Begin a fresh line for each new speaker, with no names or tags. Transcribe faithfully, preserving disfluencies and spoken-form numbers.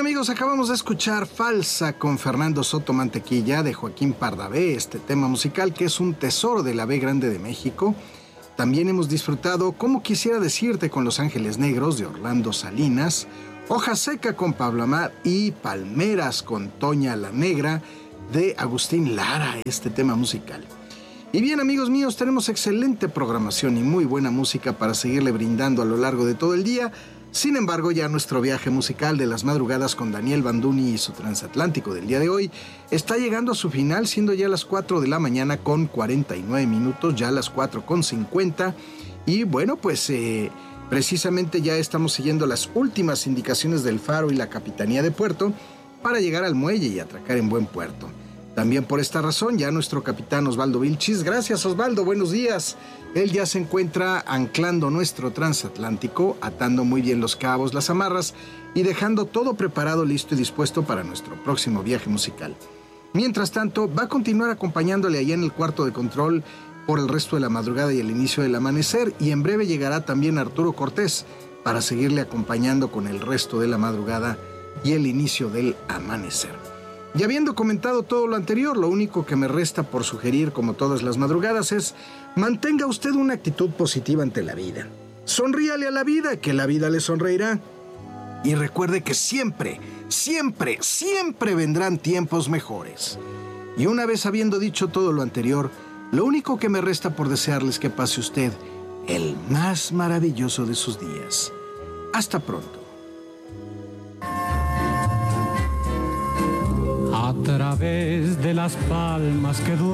amigos, acabamos de escuchar Falsa con Fernando Soto Mantequilla de Joaquín Pardavé, este tema musical que es un tesoro de la B Grande de México. También hemos disfrutado Cómo quisiera decirte con Los Ángeles Negros de Orlando Salinas, Hoja Seca con Pablo Amat y Palmeras con Toña la Negra de Agustín Lara, este tema musical. Y bien, amigos míos, tenemos excelente programación y muy buena música para seguirle brindando a lo largo de todo el día. Sin embargo, ya nuestro viaje musical de las madrugadas con Daniel Banduni y su transatlántico del día de hoy está llegando a su final, siendo ya las cuatro de la mañana con cuarenta y nueve minutos, ya las cuatro con cincuenta. Y bueno, pues eh, precisamente ya estamos siguiendo las últimas indicaciones del Faro y la Capitanía de Puerto para llegar al muelle y atracar en buen puerto. También por esta razón, ya nuestro capitán Osvaldo Vilchis, gracias Osvaldo, buenos días. Él ya se encuentra anclando nuestro transatlántico, atando muy bien los cabos, las amarras y dejando todo preparado, listo y dispuesto para nuestro próximo viaje musical. Mientras tanto, va a continuar acompañándole allá en el cuarto de control por el resto de la madrugada y el inicio del amanecer, y en breve llegará también Arturo Cortés para seguirle acompañando con el resto de la madrugada y el inicio del amanecer. Y habiendo comentado todo lo anterior, lo único que me resta por sugerir, como todas las madrugadas, es mantenga usted una actitud positiva ante la vida. Sonríale a la vida, que la vida le sonreirá. Y recuerde que siempre, siempre, siempre vendrán tiempos mejores. Y una vez habiendo dicho todo lo anterior, lo único que me resta por desearles que pase usted el más maravilloso de sus días. Hasta pronto.
A través de las palmas que